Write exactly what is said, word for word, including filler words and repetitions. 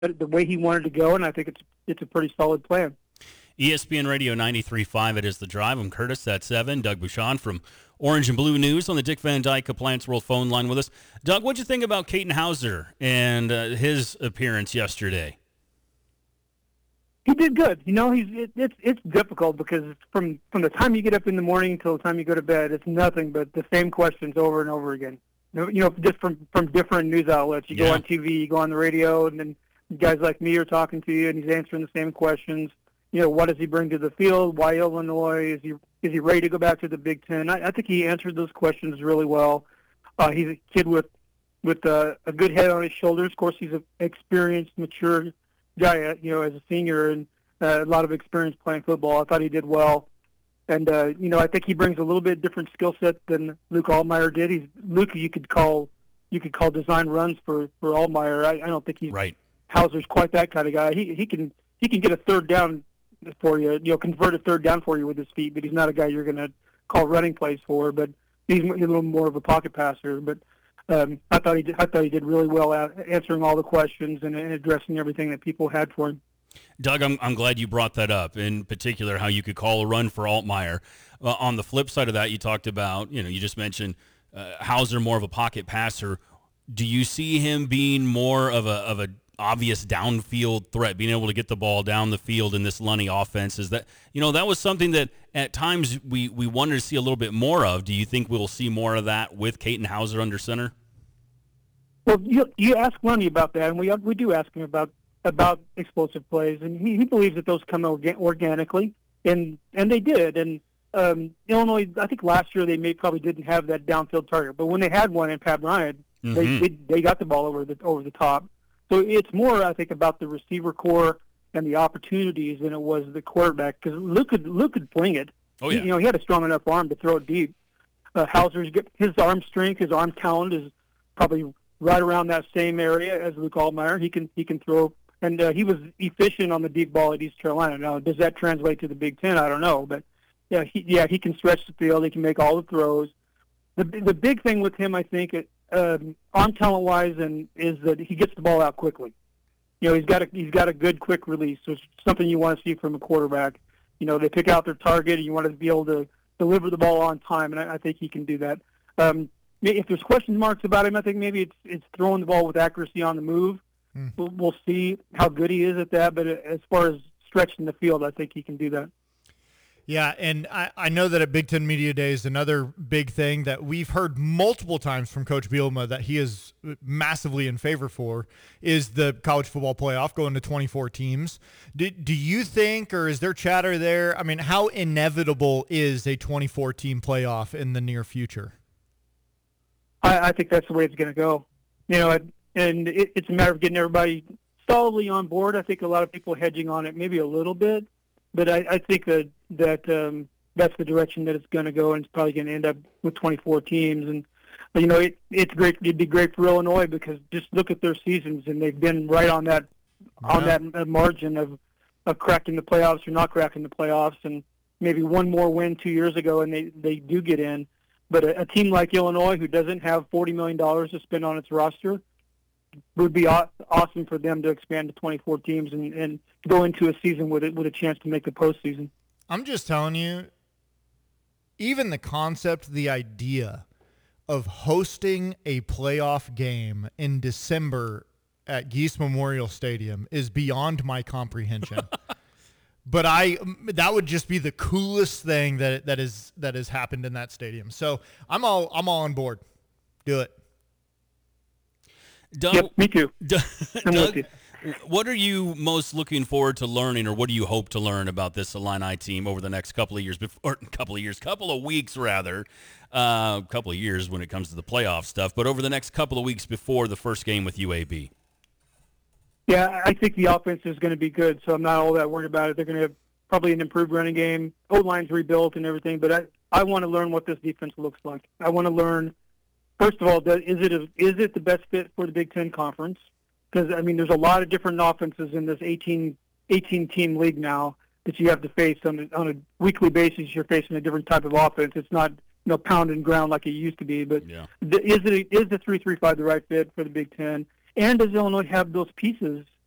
the way he wanted to go, and I think it's it's a pretty solid plan. E S P N Radio ninety-three point five, it is The Drive. I'm Curtis, that's seven. Doug Bouchon from Orange and Blue News on the Dick Van Dyke Appliance World phone line with us. Doug, what'd you think about Katin Houser and uh, his appearance yesterday? He did good. You know, he's it, it's it's difficult because from from the time you get up in the morning till the time you go to bed, it's nothing but the same questions over and over again. You know, just from from different news outlets. You Yeah. go on T V, you go on the radio, and then guys like me are talking to you, and he's answering the same questions. You know, what does he bring to the field? Why Illinois? Is he is he ready to go back to the Big Ten? I, I think he answered those questions really well. Uh, he's a kid with with uh, a good head on his shoulders. Of course, he's an experienced, mature guy, uh, you know, as a senior, and uh, a lot of experience playing football. I thought he did well. And, uh, you know, I think he brings a little bit different skill set than Luke Altmyer did. He's Luke, you could call you could call design runs for, for Altmyer. I, I don't think he's Right. Hauser's quite that kind of guy. He he can he can get a third down for you, you know, convert a third down for you with his feet, but he's not a guy you're going to call running plays for. But he's a little more of a pocket passer. But um, I thought he did, I thought he did really well at answering all the questions and, and addressing everything that people had for him. Doug, I'm, I'm glad you brought that up, in particular how you could call a run for Altmyer. Uh, on the flip side of that, you talked about, you know, you just mentioned uh, Hauser more of a pocket passer. Do you see him being more of a of a obvious downfield threat, being able to get the ball down the field in this Lunny offense? Is that, you know, that was something that at times we, we wanted to see a little bit more of. Do you think we'll see more of that with Katin Houser under center? Well, you you ask Lunny about that, and we we do ask him about about explosive plays, and he, he believes that those come orga- organically, and and they did. And um, Illinois, I think last year they may probably didn't have that downfield target, but when they had one in Pat Bryant, Mm-hmm. they, they they got the ball over the over the top. So it's more, I think, about the receiver core and the opportunities than it was the quarterback, because Luke could Luke could fling it. Oh yeah. He, you know, he had a strong enough arm to throw it deep. Uh, Hauser's his arm strength, his arm talent is probably right around that same area as Luke Altmyer. He can he can throw, and uh, he was efficient on the deep ball at East Carolina. Now, does that translate to the Big Ten? I don't know, but yeah, he yeah he can stretch the field. He can make all the throws. The the big thing with him, I think, it, um, arm talent wise, and is that he gets the ball out quickly. You know, he's got a he's got a good quick release. So it's something you want to see from a quarterback. You know, they pick out their target, and you want to be able to deliver the ball on time, and I, I think he can do that. Um, if there's question marks about him, I think maybe it's it's throwing the ball with accuracy on the move. Mm. We'll, we'll see how good he is at that. But as far as stretching the field, I think he can do that. Yeah, and I, I know that at Big Ten Media Days, another big thing that we've heard multiple times from Coach Bielema that he is massively in favor for is the college football playoff going to twenty-four teams. Do, do you think, or is there chatter there? I mean, how inevitable is a twenty-four team playoff in the near future? I, I think that's the way it's going to go. You know, and it, it's a matter of getting everybody solidly on board. I think a lot of people hedging on it maybe a little bit. But I, I think that that um, that's the direction that it's going to go, and it's probably going to end up with twenty-four teams. And you know, it, it's great. It'd be great for Illinois because just look at their seasons, and they've been right on that yeah. on that uh, margin of of cracking the playoffs or not cracking the playoffs, and maybe one more win two years ago, and they, they do get in. But a, a team like Illinois, who doesn't have forty million dollars to spend on its roster, would be aw- awesome for them to expand to twenty-four teams and, and go into a season with it with a chance to make the postseason. I'm just telling you, even the concept, the idea of hosting a playoff game in December at Geese Memorial Stadium is beyond my comprehension. But I that would just be the coolest thing that that is that has happened in that stadium. So I'm all I'm all on board. Do it. Doug, yep, me too. Doug, I'm with you. What are you most looking forward to learning, or what do you hope to learn about this Illini team over the next couple of years, before, or couple of years, couple of weeks rather, a uh, couple of years when it comes to the playoff stuff, but over the next couple of weeks before the first game with U A B? Yeah, I think the offense is going to be good, so I'm not all that worried about it. They're going to have probably an improved running game. O-line's rebuilt and everything, but I, I want to learn what this defense looks like. I want to learn, first of all, is it a, is it the best fit for the Big Ten Conference? Because, I mean, there's a lot of different offenses in this eighteen, eighteen-team league now that you have to face on a, on a weekly basis. You're facing a different type of offense. It's not, you know, pound and ground like it used to be. But yeah. the, is it is the three three five the right fit for the Big Ten? And does Illinois have those pieces